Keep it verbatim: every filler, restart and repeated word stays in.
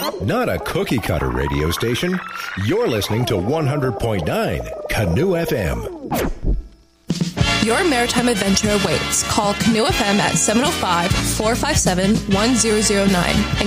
Not a cookie-cutter radio station. You're listening to one hundred point nine Canoe F M. Your maritime adventure awaits. Call Canoe F M at seven oh five, four five seven, one zero zero nine.